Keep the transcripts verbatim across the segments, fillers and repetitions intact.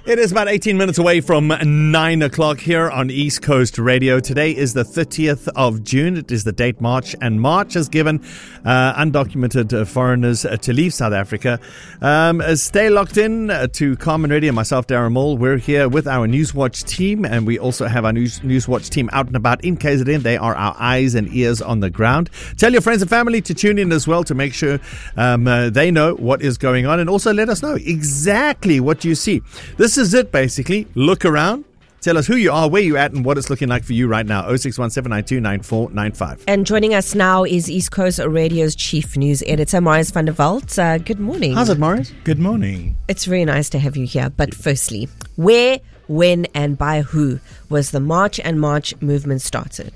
It is about eighteen minutes away from nine o'clock here on East Coast Radio. Today is the thirtieth of June. It is the date March, and March has given uh, undocumented uh, foreigners uh, to leave South Africa. Um, uh, stay locked in uh, to Carmen Radio. Myself, Darren Mull. We're here with our Newswatch team, and we also have our News, Newswatch team out and about in K Z N. They are our eyes and ears on the ground. Tell your friends and family to tune in as well to make sure um, uh, they know what is going on, and also let us know exactly what you see. This This is it, basically. Look around. Tell us who you are, where you're at, and what it's looking like for you right now. oh six one seven nine two nine four nine five. And joining us now is East Coast Radio's Chief News Editor, Marius van der Walt. Uh, good morning. How's it, Marius? Good morning. It's very nice to have you here. But firstly, where, when, and by who was the March and March movement started?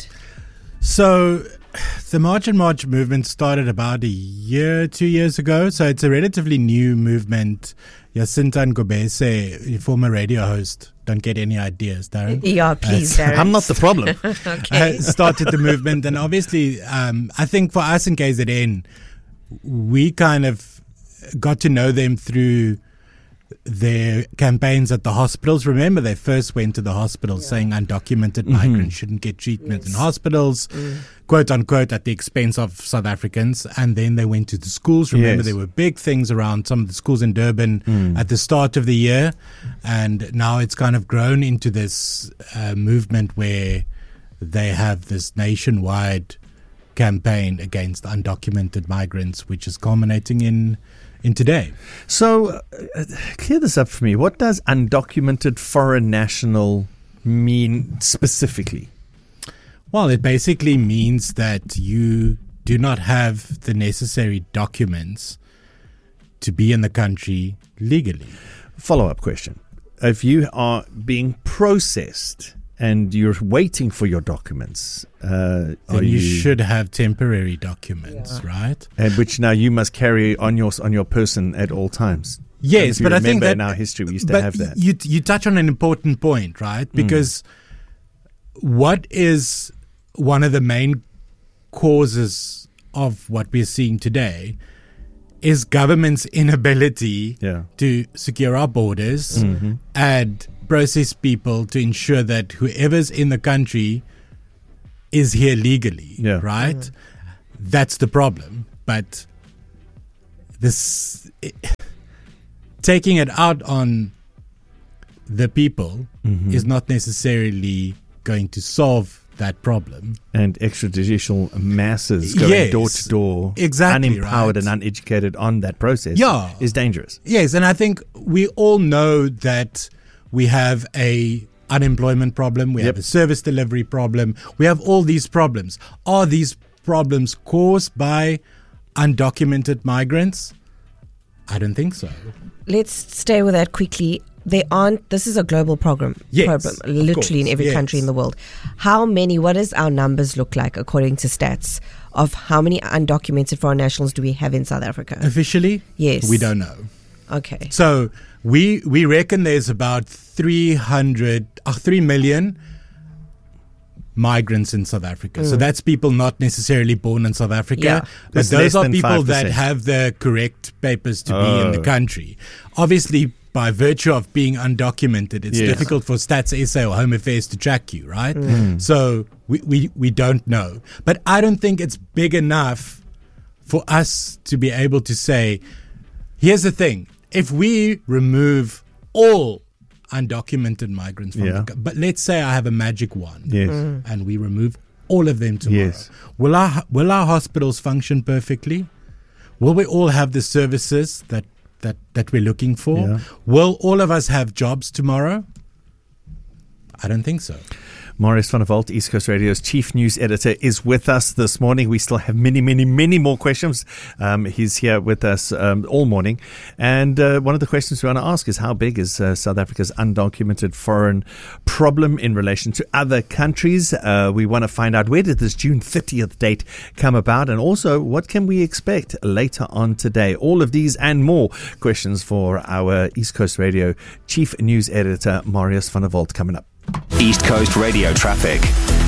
So, the March and March movement started about a year, two years ago. So, it's a relatively new movement. Jacinta Ngobese, former radio host, don't get any ideas, Darren. Yeah, please, uh, Darren. I'm not the problem. Okay. uh, started the movement, and obviously, um, I think for us in K Z N, we kind of got to know them through their campaigns at the hospitals. Remember, they first went to the hospitals yeah. saying undocumented mm-hmm. migrants shouldn't get treatment yes. in hospitals, mm. quote unquote, at the expense of South Africans. And then they went to the schools. Remember, yes. there were big things around some of the schools in Durban mm. at the start of the year. And now it's kind of grown into this uh, movement where they have this nationwide campaign against undocumented migrants, which is culminating in in today. So, uh, clear this up for me. What does undocumented foreign national mean specifically? Well, it basically means that you do not have the necessary documents to be in the country legally. Follow-up question. If you are being processed and you're waiting for your documents, uh, then you, you should have temporary documents, yeah. right? And which now you must carry on your on your person at all times. Yes, but I think that in our history we used but to have that. You you touch on an important point, right? Because mm. what is one of the main causes of what we're seeing today is government's inability yeah. to secure our borders mm-hmm. and process people to ensure that whoever's in the country is here legally, yeah. right? Mm. That's the problem. But this it, taking it out on the people mm-hmm. is not necessarily going to solve that problem. And extrajudicial masses going yes, door to door, exactly, unempowered right. and uneducated on that process yeah. is dangerous. Yes, and I think we all know that we have a unemployment problem, we yep. have a service delivery problem, we have all these problems. Are these problems caused by undocumented migrants? I don't think so. Let's stay with that quickly. There aren't, this is a global program, yes, problem, literally course, in every yes. country in the world. How many, what does our numbers look like according to stats of how many undocumented foreign nationals do we have in South Africa? Officially? Yes. We don't know. Okay. So we we reckon there's about three hundred, uh, three million migrants in South Africa. Mm. So that's people not necessarily born in South Africa, yeah. but that's those are people five percent that have the correct papers to oh. be in the country. Obviously, by virtue of being undocumented, it's yes. difficult for Stats S A or Home Affairs to track you, right? Mm. So we, we, we don't know. But I don't think it's big enough for us to be able to say, here's the thing. If we remove all undocumented migrants from yeah. the, but let's say I have a magic wand yes. Mm. and we remove all of them tomorrow. Yes. Will our will our hospitals function perfectly? Will we all have the services that that, that we're looking for? Yeah. Will all of us have jobs tomorrow? I don't think so. Marius van der Walt, East Coast Radio's Chief News Editor, is with us this morning. We still have many, many, many more questions. Um, he's here with us um, all morning. And uh, one of the questions we want to ask is how big is uh, South Africa's undocumented foreign problem in relation to other countries? Uh, we want to find out, where did this June thirtieth date come about? And also, what can we expect later on today? All of these and more questions for our East Coast Radio Chief News Editor, Marius van der Walt, coming up. East Coast Radio traffic.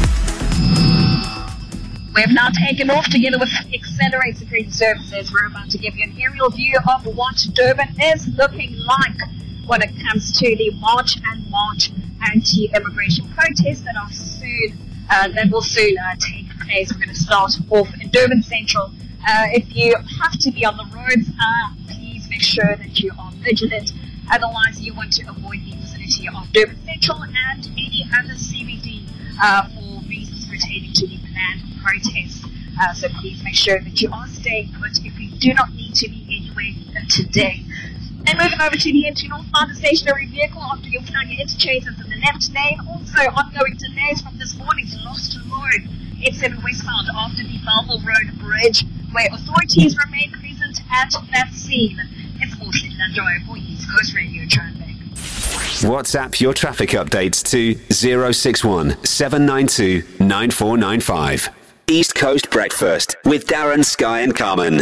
We have now taken off together with Accelerate Security Services. We're about to give you an aerial view of what Durban is looking like. when it comes to the March and March anti-immigration protests that are soon, uh, that will soon uh, take place. We're going to start off in Durban Central. Uh, if you have to be on the roads, uh, please make sure that you are vigilant. Otherwise, you want to avoid the vicinity of Durban Central and any other C B D uh, for reasons pertaining to the planned protests. Uh, so please make sure that you are staying put if you do not need to be anywhere today. And moving over to the M two northbound, the stationary vehicle after your Funanya interchange is in the left lane. Also ongoing delays from this morning's Lost Road, M seven westbound after the Belleville Road Bridge, where authorities remain present at that scene. It's Fortunate Nandoy for East Coast Radio Traffic. WhatsApp your traffic updates to zero six one seven nine two nine four nine five. East Coast Breakfast with Darren, Sky and Carmen.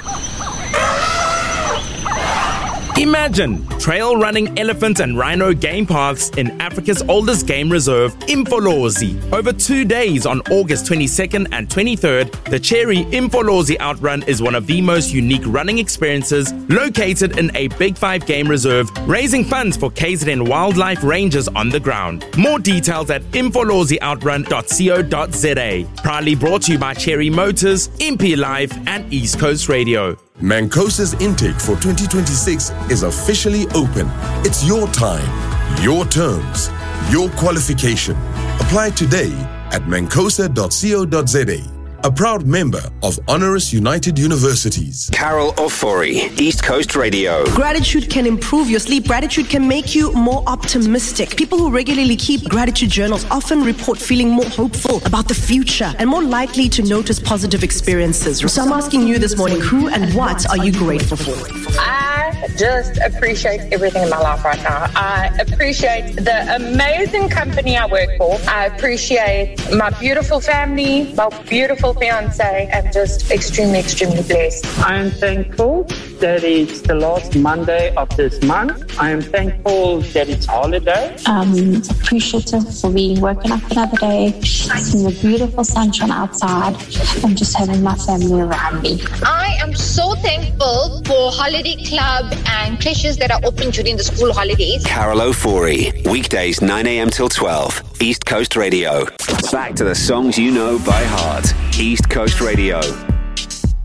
Imagine trail running elephant and rhino game paths in Africa's oldest game reserve, Imfolozi. Over two days on August twenty-second and twenty-third, the Cherry Imfolozi Outrun is one of the most unique running experiences located in a Big Five game reserve, raising funds for K Z N wildlife rangers on the ground. More details at imfolozi outrun dot co dot za. Proudly brought to you by Cherry Motors, Impi Life and East Coast Radio. Mancosa's intake for twenty twenty-six is officially open. It's your time, your terms, your qualification. Apply today at mancosa dot co dot za. A proud member of Honoris United Universities. Carol Ofori, East Coast Radio. Gratitude can improve your sleep. Gratitude can make you more optimistic. People who regularly keep gratitude journals often report feeling more hopeful about the future and more likely to notice positive experiences. So I'm asking you this morning, who and what are you grateful for? I just appreciate everything in my life right now. I appreciate the amazing company I work for. I appreciate my beautiful family, my beautiful fiance. I'm just extremely, extremely blessed. I am thankful that it's the last Monday of this month. I am thankful that it's holiday. Um, appreciative for being woken up another day, seeing the beautiful sunshine outside, and just having my family around me. I am so thankful for holiday club and creches that are open during the school holidays. Carol Ofori, weekdays nine a.m. till twelve, East Coast Radio. Back to the songs you know by heart. East Coast Radio.